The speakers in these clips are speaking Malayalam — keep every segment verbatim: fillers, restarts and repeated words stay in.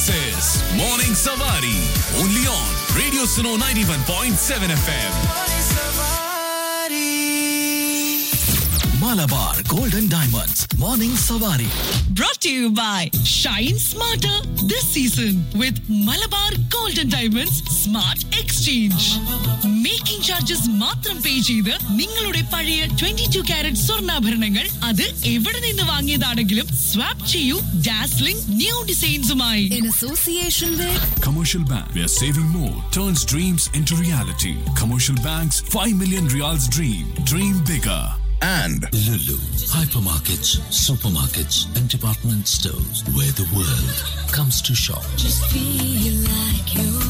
This is Morning Savari. Only on Radio Suno ninety-one point seven F M. Malabar Golden Diamonds. Morning Savari. Brought to you by Shine Smarter this season with Malabar Golden Diamonds Smart Exchange. Making charges മാത്രം പേ ചെയ്ത് നിങ്ങളുടെ പഴയ twenty-two കാരറ്റ് സ്വർണ്ണാഭരണങ്ങൾ അത് എവിടെ നിന്ന് വാങ്ങിയതാണെങ്കിലും സ്വാപ്പ് ചെയ്യൂ dazzling new ഡിസൈൻസുമായി. In association with Commercial Bank, where saving more turns dreams into reality. Commercial Bank's five million reals dream. Dream bigger. And Lulu, hypermarkets, supermarkets, and department stores where the world comes to shop. just feel like you're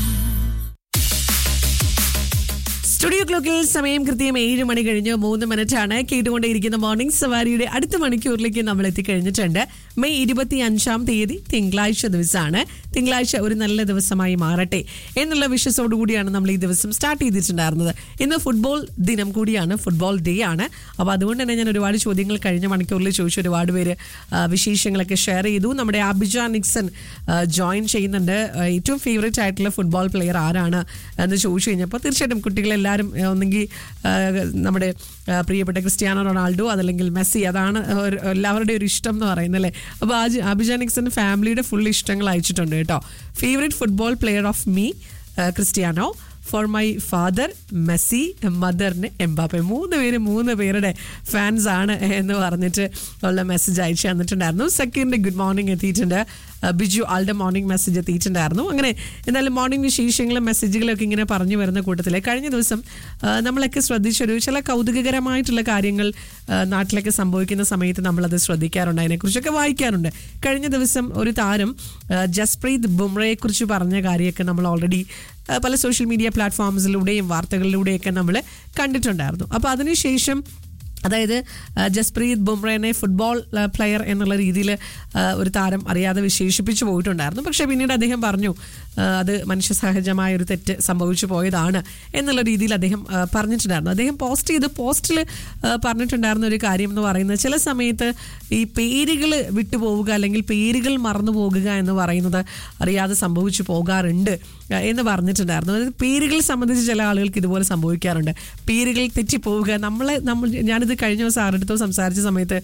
studio ക്ലോക്കിൽ സമയം കൃത്യം ഏഴ് മണി കഴിഞ്ഞ് മൂന്ന് മിനിറ്റ് ആണ്. കേട്ടുകൊണ്ടേയിരിക്കുന്ന മോർണിംഗ് സവാരിയുടെ അടുത്ത മണിക്കൂറിലേക്ക് നമ്മൾ എത്തിക്കഴിഞ്ഞിട്ടുണ്ട്. മെയ് ഇരുപത്തി അഞ്ചാം തീയതി തിങ്കളാഴ്ച ദിവസമാണ്. തിങ്കളാഴ്ച ഒരു നല്ല ദിവസമായി മാറട്ടെ എന്നുള്ള വിശ്വാസത്തോടുകൂടിയാണ് നമ്മൾ ഈ ദിവസം സ്റ്റാർട്ട് ചെയ്തിട്ടുണ്ടായിരുന്നത്. ഇന്ന് ഫുട്ബോൾ ദിനം കൂടിയാണ്, ഫുട്ബോൾ ഡേ ആണ്. അപ്പോൾ അതുകൊണ്ട് തന്നെ ഞാൻ ഒരുപാട് ചോദ്യങ്ങൾ കഴിഞ്ഞ മണിക്കൂറിൽ ചോദിച്ചു. ഒരുപാട് പേര് വിശേഷങ്ങളൊക്കെ ഷെയർ ചെയ്തു. നമ്മുടെ അബിജ നിക്സൺ ജോയിൻ ചെയ്യുന്നുണ്ട്. ഏറ്റവും ഫേവറേറ്റ് ആയിട്ടുള്ള ഫുട്ബോൾ പ്ലെയർ ആരാണ് എന്ന് ചോദിച്ചു കഴിഞ്ഞപ്പോൾ തീർച്ചയായിട്ടും കുട്ടികളെല്ലാം ഒന്നെങ്കിൽ നമ്മുടെ പ്രിയപ്പെട്ട ക്രിസ്ത്യാനോ റൊണാൾഡോ അതല്ലെങ്കിൽ മെസ്സി, അതാണ് എല്ലാവരുടെയും ഒരു ഇഷ്ടം എന്ന് പറയുന്നത് അല്ലേ. അപ്പോൾ അബിജ നിക്സൺ ഫാമിലിയുടെ ഫുൾ ഇഷ്ടങ്ങൾ അയച്ചിട്ടുണ്ട് കേട്ടോ. Favourite football player of me Cristiano, for my father Messi, മദറിന് Mbappe. മൂന്ന് പേര് മൂന്ന് പേരുടെ ഫാൻസ് ആണ് എന്ന് പറഞ്ഞിട്ട് ഉള്ള മെസ്സേജ് അയച്ചു തന്നിട്ടുണ്ടായിരുന്നു. സെക്കൻഡ് ഗുഡ് മോർണിംഗ് എത്തിയിട്ടുണ്ട്. ബിജു ആളുടെ മോർണിംഗ് മെസ്സേജ് എത്തിയിട്ടുണ്ടായിരുന്നു. അങ്ങനെ എന്തായാലും മോർണിംഗ് വിശേഷങ്ങളും മെസ്സേജുകളൊക്കെ ഇങ്ങനെ പറഞ്ഞു വരുന്ന കൂട്ടത്തിൽ കഴിഞ്ഞ ദിവസം നമ്മളൊക്കെ ശ്രദ്ധിച്ചൊരു ചില കൗതുകകരമായിട്ടുള്ള കാര്യങ്ങൾ നാട്ടിലൊക്കെ സംഭവിക്കുന്ന സമയത്ത് നമ്മളത് ശ്രദ്ധിക്കാറുണ്ട്, അതിനെക്കുറിച്ചൊക്കെ വായിക്കാറുണ്ട്. കഴിഞ്ഞ ദിവസം ഒരു താരം ജസ്പ്രീത് ബുംറയെക്കുറിച്ച് പറഞ്ഞ കാര്യമൊക്കെ നമ്മൾ ഓൾറെഡി പല സോഷ്യൽ മീഡിയ പ്ലാറ്റ്ഫോംസിലൂടെയും വാർത്തകളിലൂടെയൊക്കെ നമ്മൾ കണ്ടിട്ടുണ്ടായിരുന്നു. അപ്പോൾ അതിനുശേഷം അതായത് ജസ്പ്രീത് ബുംറയെ ഫുട്ബോൾ പ്ലെയർ എന്നുള്ള രീതിയിൽ ഒരു താരം അറിയാതെ വിശേഷിപ്പിച്ചു പോയിട്ടുണ്ടായിരുന്നു. പക്ഷേ പിന്നീട് അദ്ദേഹം പറഞ്ഞു അത് മനുഷ്യ സഹജമായ ഒരു തെറ്റ് സംഭവിച്ചു പോയതാണ് എന്നുള്ള രീതിയിൽ അദ്ദേഹം പറഞ്ഞിട്ടുണ്ടായിരുന്നു. അദ്ദേഹം പോസ്റ്റ് ചെയ്ത് പോസ്റ്റിൽ പറഞ്ഞിട്ടുണ്ടായിരുന്ന ഒരു കാര്യം എന്ന് പറയുന്നത് ചില സമയത്ത് ഈ പേരുകൾ വിട്ടുപോവുക അല്ലെങ്കിൽ പേരുകൾ മറന്നു പോകുക എന്ന് പറയുന്നത് അറിയാതെ സംഭവിച്ചു പോകാറുണ്ട് എന്ന് പറഞ്ഞിട്ടുണ്ടായിരുന്നു. അതായത് പേരുകൾ സംബന്ധിച്ച് ചില ആളുകൾക്ക് ഇതുപോലെ സംഭവിക്കാറുണ്ട്. പേരുകൾ തെറ്റിപ്പോവുക. നമ്മളെ നമ്മൾ ഞാനിത് കഴിഞ്ഞ ദിവസം ആരുടെടുത്തോ സംസാരിച്ച സമയത്ത്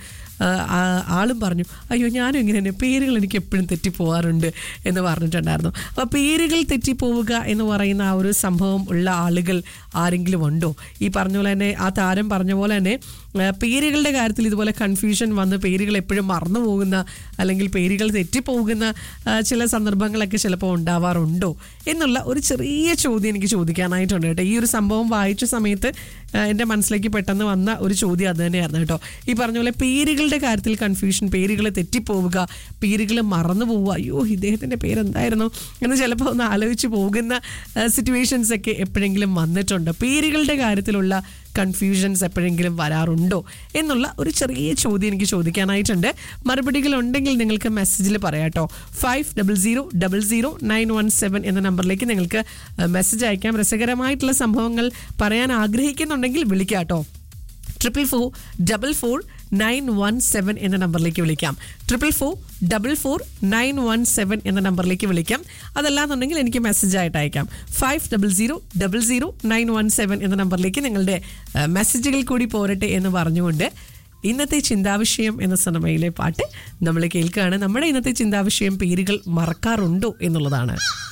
ആളും പറഞ്ഞു അയ്യോ ഞാനും ഇങ്ങനെ തന്നെ പേരുകൾ എനിക്ക് എപ്പോഴും തെറ്റിപ്പോവാറുണ്ട് എന്ന് പറഞ്ഞിട്ടുണ്ടായിരുന്നു. അപ്പോൾ പേരുകൾ തെറ്റിപ്പോവുക എന്ന് പറയുന്ന ആ ഒരു സംഭവം ഉള്ള ആളുകൾ ആരെങ്കിലും ഉണ്ടോ? ഈ പറഞ്ഞ പോലെ തന്നെ ആ താരം പറഞ്ഞ പോലെ തന്നെ പേരുകളുടെ കാര്യത്തിൽ ഇതുപോലെ കൺഫ്യൂഷൻ വന്ന് പേരുകൾ എപ്പോഴും മറന്നു പോകുന്ന അല്ലെങ്കിൽ പേരുകൾ തെറ്റിപ്പോകുന്ന ചില സന്ദർഭങ്ങളൊക്കെ ചിലപ്പോൾ ഉണ്ടാവാറുണ്ടോ എന്നുള്ള ഒരു ചെറിയ ചോദ്യം എനിക്ക് ചോദിക്കാനായിട്ടുണ്ട് കേട്ടോ. ഈ ഒരു സംഭവം വായിച്ച സമയത്ത് എൻ്റെ മനസ്സിലേക്ക് പെട്ടെന്ന് വന്ന ഒരു ചോദ്യം അത് തന്നെയായിരുന്നു കേട്ടോ. ഈ പറഞ്ഞ പോലെ പേരുകളുടെ കാര്യത്തിൽ കൺഫ്യൂഷൻ, പേരുകൾ തെറ്റിപ്പോവുക, പേരുകൾ മറന്നു പോവുക, അയ്യോ ഇദ്ദേഹത്തിൻ്റെ പേരെന്തായിരുന്നു എന്ന് ചിലപ്പോൾ ഒന്ന് ആലോചിച്ച് പോകുന്ന സിറ്റുവേഷൻസ് ഒക്കെ എപ്പോഴെങ്കിലും വന്നിട്ടുണ്ട്. പേരുകളുടെ കാര്യത്തിലുള്ള കൺഫ്യൂഷൻസ് എപ്പോഴെങ്കിലും വരാറുണ്ടോ എന്നുള്ള ഒരു ചെറിയ ചോദ്യം എനിക്ക് ചോദിക്കാനായിട്ടുണ്ട്. മറുപടികൾ ഉണ്ടെങ്കിൽ നിങ്ങൾക്ക് മെസ്സേജിൽ പറയാട്ടോ. Five double zero double zero nine one seven എന്ന നമ്പറിലേക്ക് നിങ്ങൾക്ക് മെസ്സേജ് അയക്കാം. രസകരമായിട്ടുള്ള സംഭവങ്ങൾ പറയാൻ ആഗ്രഹിക്കുന്നുണ്ടെങ്കിൽ വിളിക്കാട്ടോ. Triple four double four nine one seven എന്ന നമ്പറിലേക്ക് വിളിക്കാം. Triple four double four nine one seven എന്ന നമ്പറിലേക്ക് വിളിക്കാം. അതല്ലാന്നുണ്ടെങ്കിൽ എനിക്ക് മെസ്സേജ് ആയിട്ട് അയക്കാം. Five double zero double zero nine one seven എന്ന നമ്പറിലേക്ക് നിങ്ങളുടെ മെസ്സേജുകൾ കൂടി പോരട്ടെ എന്ന് പറഞ്ഞുകൊണ്ട് ഇന്നത്തെ ചിന്താവിഷയം എന്ന സിനിമയിലെ പാട്ട് നമ്മൾ കേൾക്കുകയാണ്. നമ്മുടെ ഇന്നത്തെ ചിന്താവിഷയം പേരുകൾ മറക്കാറുണ്ടോ എന്നുള്ളതാണ്.